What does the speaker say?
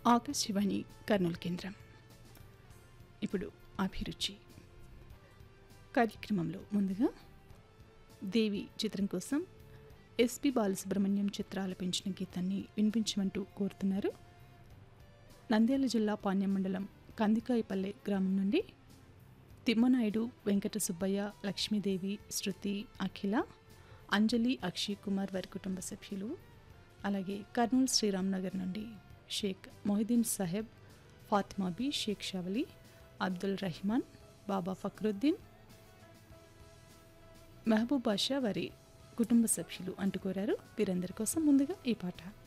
ఆకాశవాణి కర్నూలు కేంద్రం. ఇప్పుడు అభిరుచి కార్యక్రమంలో ముందుగా దేవి చిత్రం కోసం ఎస్పి బాలసుబ్రహ్మణ్యం చిత్రాలు పెంచిన గీతాన్ని వినిపించమంటూ కోరుతున్నారు. నంద్యాల జిల్లా పాణ్యం మండలం కందికాయపల్లె గ్రామం నుండి తిమ్మనాయుడు, వెంకట సుబ్బయ్య, లక్ష్మీదేవి, శృతి, అఖిల, అంజలి, అక్షయ్ కుమార్ వారి కుటుంబ సభ్యులు, అలాగే కర్నూలు శ్రీరామ్ నగర్ నుండి షేక్ మొహిద్దీన్ సాహెబ్, ఫాతిమాబీ, షేక్ షవలి, అబ్దుల్ రహమాన్, బాబా ఫక్రుద్దీన్, మహబూబ్ బాషా వారి కుటుంబ సభ్యులు అంటూ కోరారు. వీరందరి కోసం ముందుగా ఈ పాట.